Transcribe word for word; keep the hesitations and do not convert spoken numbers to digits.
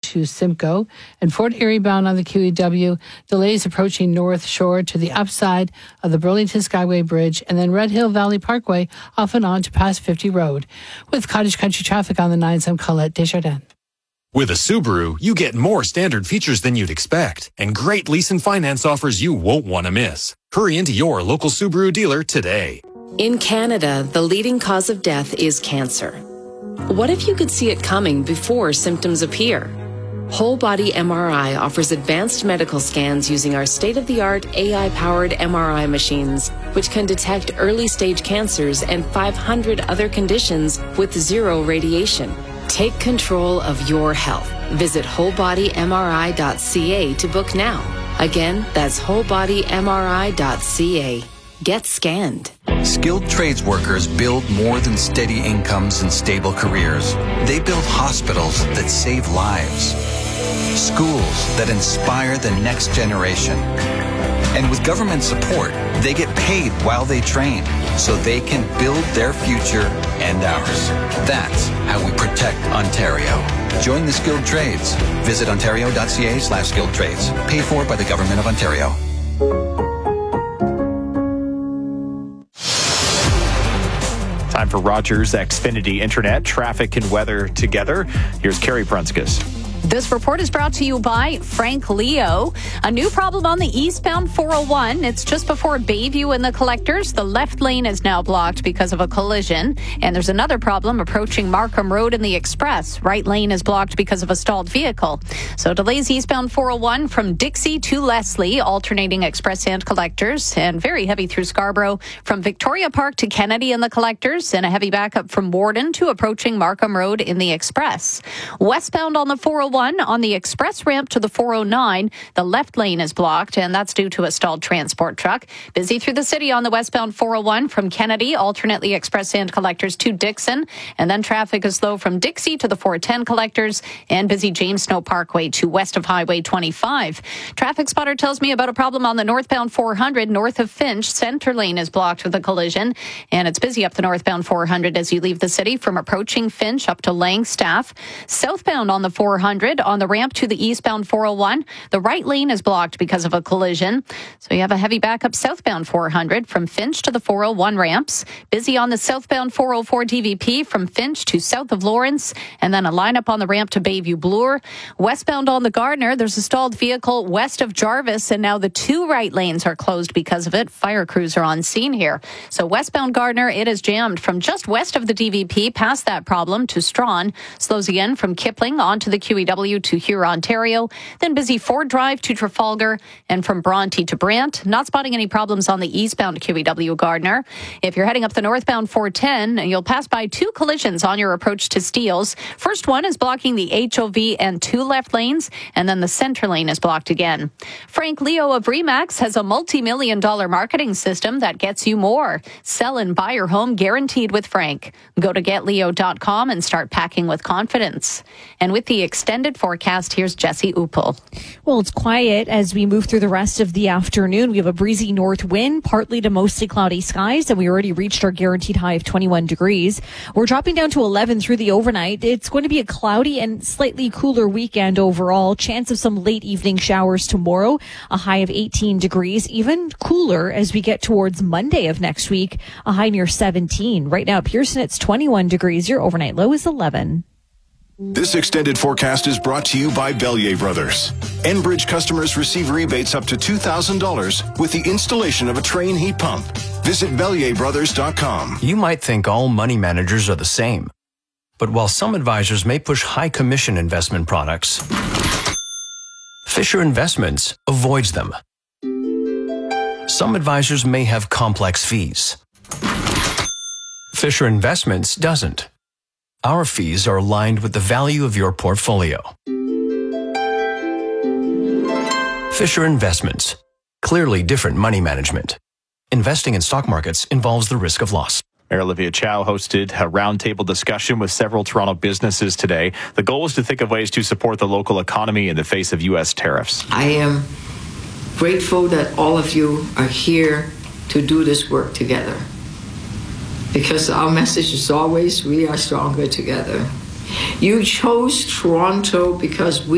to Simcoe. And Fort Erie bound on the Q E W, delays approaching North Shore to the upside of the Burlington Skyway Bridge, and then Red Hill Valley Parkway off and on to past fifty Road. With Cottage Country traffic on the nines, I'm Colette Desjardins. With a Subaru, you get more standard features than you'd expect and great lease and finance offers you won't want to miss. Hurry into your local Subaru dealer today. In Canada, the leading cause of death is cancer. What if you could see it coming before symptoms appear? Whole Body M R I offers advanced medical scans using our state-of-the-art A I-powered M R I machines, which can detect early-stage cancers and five hundred other conditions with zero radiation. Take control of your health. Visit whole body M R I dot C A to book now. Again, that's whole body M R I dot C A. Get scanned. Skilled trades workers build more than steady incomes and stable careers. They build hospitals that save lives, schools that inspire the next generation. And with government support, they get paid while they train so they can build their future and ours. That's how we protect Ontario. Join the skilled trades. Visit ontario dot C A slash skilled trades. Paid for by the Government of Ontario. Time for Rogers Xfinity Internet. Traffic and weather together. Here's Carrie Prunskis. This report is brought to you by Frank Leo. A new problem on the eastbound four oh one. It's just before Bayview and the Collectors. The left lane is now blocked because of a collision. And there's another problem approaching Markham Road in the Express. Right lane is blocked because of a stalled vehicle. So delays eastbound four oh one from Dixie to Leslie, alternating Express and Collectors. And very heavy through Scarborough from Victoria Park to Kennedy and the Collectors. And a heavy backup from Warden to approaching Markham Road in the Express. Westbound on the four oh one. On the express ramp to the four oh nine, the left lane is blocked, and that's due to a stalled transport truck. Busy through the city on the westbound four oh one from Kennedy, alternately Express and Collectors to Dixon, and then traffic is slow from Dixie to the four ten Collectors, and busy James Snow Parkway to west of Highway twenty-five. Traffic spotter tells me about a problem on the northbound four hundred north of Finch. Center lane is blocked with a collision, and it's busy up the northbound four hundred as you leave the city from approaching Finch up to Langstaff. Southbound on the four hundred on the ramp to the eastbound four oh one. The right lane is blocked because of a collision. So you have a heavy backup southbound four hundred from Finch to the four oh one ramps. Busy on the southbound four oh four D V P from Finch to south of Lawrence. And then a lineup on the ramp to Bayview Bloor. Westbound on the Gardner, there's a stalled vehicle west of Jarvis. And now the two right lanes are closed because of it. Fire crews are on scene here. So westbound Gardner, it is jammed from just west of the D V P past that problem to Strawn. Slows again from Kipling onto the Q E W to Huron, Ontario, then busy Ford Drive to Trafalgar, and from Bronte to Brant. Not spotting any problems on the eastbound Q E W Gardner. If you're heading up the northbound four ten, you'll pass by two collisions on your approach to Steeles. First one is blocking the H O V and two left lanes, and then the center lane is blocked again. Frank Leo of Remax has a multi-million dollar marketing system that gets you more. Sell and buy your home guaranteed with Frank. Go to get leo dot com and start packing with confidence. And with the extended forecast, here's Jesse Upel. Well, it's quiet as we move through the rest of the afternoon. We have a breezy north wind, partly to mostly cloudy skies, and we already reached our guaranteed high of twenty-one degrees. We're dropping down to eleven through the overnight. It's going to be a cloudy and slightly cooler weekend overall. Chance of some late evening showers tomorrow, a high of eighteen degrees, even cooler as we get towards Monday of next week, a high near seventeen. Right now, Pearson, it's twenty-one degrees. Your overnight low is eleven. This extended forecast is brought to you by Bellier Brothers. Enbridge customers receive rebates up to two thousand dollars with the installation of a Train heat pump. Visit bellier brothers dot com. You might think all money managers are the same. But while some advisors may push high commission investment products, Fisher Investments avoids them. Some advisors may have complex fees. Fisher Investments doesn't. Our fees are aligned with the value of your portfolio. Fisher Investments. Clearly different money management. Investing in stock markets involves the risk of loss. Mayor Olivia Chow hosted a roundtable discussion with several Toronto businesses today. The goal is to think of ways to support the local economy in the face of U S tariffs. I am grateful that all of you are here to do this work together. Because our message is always, we are stronger together. You chose Toronto because we